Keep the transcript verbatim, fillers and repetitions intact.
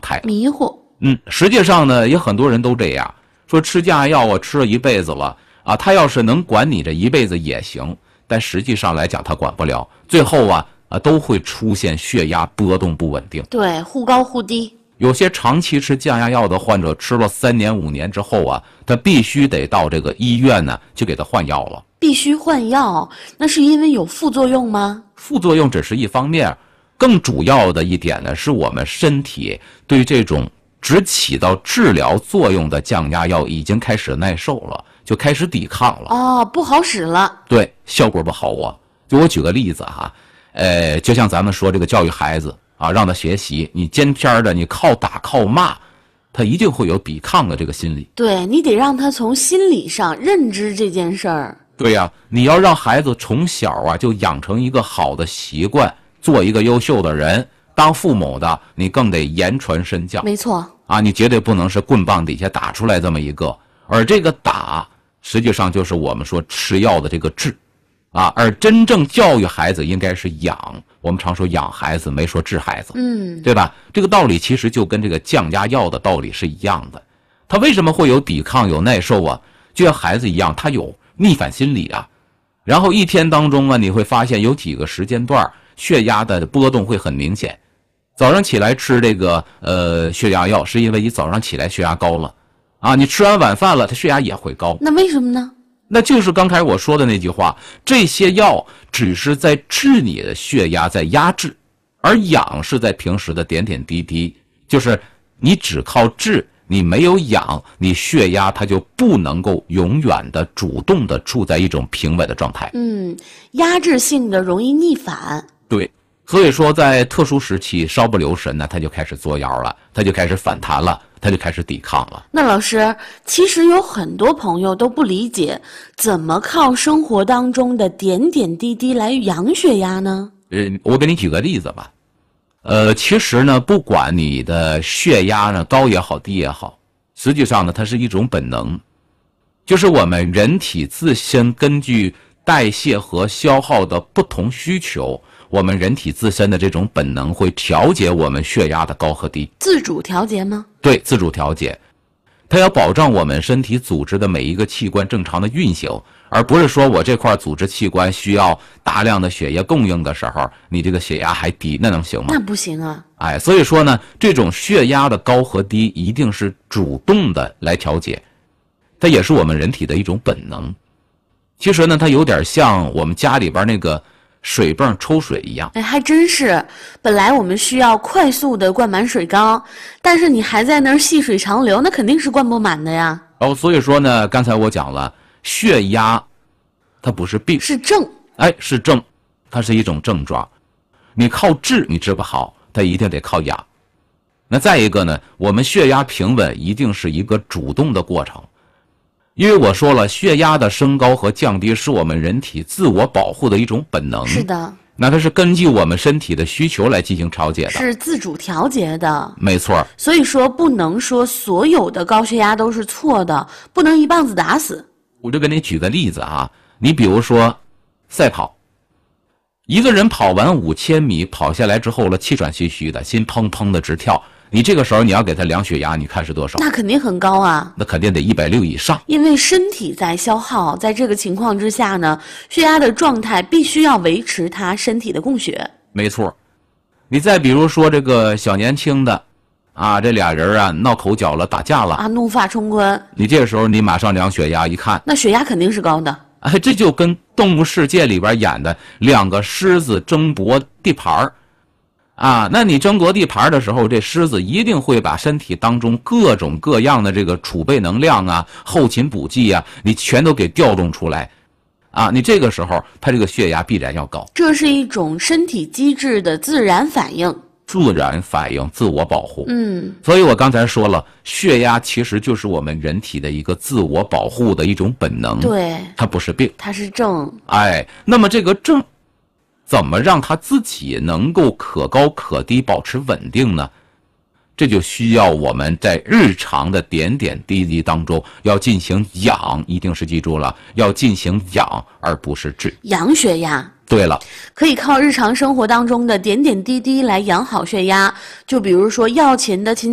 态， 迷糊。 嗯，实际上呢，也很多人都这样说，吃降压药我吃了一辈子了啊，他要是能管你这一辈子也行，但实际上来讲他管不了，最后啊啊都会出现血压波动不稳定。 对，忽高忽低。 有些长期吃降压药的患者，吃了三年五年之后啊，他必须得到这个医院呢去给他换药了。 必须换药，那是因为有副作用吗？ 副作用只是一方面，更主要的一点呢，是我们身体对这种只起到治疗作用的降压药已经开始耐受了，就开始抵抗了。 哦，不好使了。 对，效果不好啊。就我举个例子哈，呃，就像咱们说这个教育孩子啊，让他学习，你尖天的，你靠打靠骂，他一定会有抵抗的这个心理。 对，你得让他从心理上认知这件事儿。 对呀、啊，你要让孩子从小啊就养成一个好的习惯，做一个优秀的人。当父母的，你更得言传身教。 没错啊，你绝对不能是棍棒底下打出来这么一个，而这个打实际上就是我们说吃药的这个治。啊，而真正教育孩子应该是养，我们常说养孩子，没说治孩子， 嗯， 对吧？这个道理其实就跟这个降压药的道理是一样的。他为什么会有抵抗、有耐受啊？就像孩子一样，他有逆反心理啊。然后一天当中啊，你会发现有几个时间段血压的波动会很明显。早上起来吃这个呃血压药，是因为你早上起来血压高了啊。你吃完晚饭了，他血压也会高。 那为什么呢？ 那就是刚才我说的那句话，这些药只是在治你的血压，在压制，而养是在平时的点点滴滴，就是你只靠治，你没有养，你血压它就不能够永远的主动的处在一种平稳的状态。 嗯，压制性的容易逆反。 对，所以说在特殊时期稍不留神呢，它就开始作妖了，它就开始反弹了，他就开始抵抗了。 那老师，其实有很多朋友都不理解，怎么靠生活当中的点点滴滴来养血压呢？ 呃，我给你举个例子吧。呃，其实呢，不管你的血压呢高也好，低也好，实际上呢，它是一种本能，就是我们人体自身根据代谢和消耗的不同需求，我们人体自身的这种本能会调节我们血压的高和低。 自主调节吗？ 对，自主调节，它要保障我们身体组织的每一个器官正常的运行，而不是说我这块组织器官需要大量的血液供应的时候，你这个血压还低，那能行吗？ 那不行啊。 哎，所以说呢，这种血压的高和低一定是主动的来调节，它也是我们人体的一种本能。其实呢，它有点像我们家里边那个水泵抽水一样。 哎，还真是。本来我们需要快速的灌满水缸，但是你还在那儿细水长流，那肯定是灌不满的呀。 哦，所以说呢，刚才我讲了，血压它不是病， 是症。 哎，是症，它是一种症状。你靠治你治不好，它一定得靠养。那再一个呢，我们血压平稳一定是一个主动的过程。因为我说了，血压的升高和降低是我们人体自我保护的一种本能。 是的。 那它是根据我们身体的需求来进行调节的。 是自主调节的。 没错。 所以说不能说所有的高血压都是错的，不能一棒子打死。 我就给你举个例子啊，你比如说赛跑，一个人跑完五千米跑下来之后了，气喘吁吁的，心砰砰的直跳，你这个时候你要给他量血压，你看是多少？ 那肯定很高啊。 那肯定得一百六以上。 因为身体在消耗，在这个情况之下呢，血压的状态必须要维持他身体的供血。 没错。你再比如说这个小年轻的啊，这俩人啊闹口角了，打架了啊，怒发冲冠， 你这个时候你马上量血压，一看那血压肯定是高的。 哎，这就跟动物世界里边演的两个狮子争夺地盘啊，那你争夺地盘的时候，这狮子一定会把身体当中各种各样的这个储备能量啊、后勤补给啊，你全都给调动出来啊，你这个时候它这个血压必然要高。 这是一种身体机制的自然反应。 自然反应，自我保护。 嗯， 所以我刚才说了，血压其实就是我们人体的一个自我保护的一种本能。 对， 它不是病， 它是症。 哎，那么这个症怎么让它自己能够可高可低，保持稳定呢？这就需要我们在日常的点点滴滴当中要进行养，一定是记住了，要进行养而不是治。 养血压。 对了， 可以靠日常生活当中的点点滴滴来养好血压，就比如说药勤的勤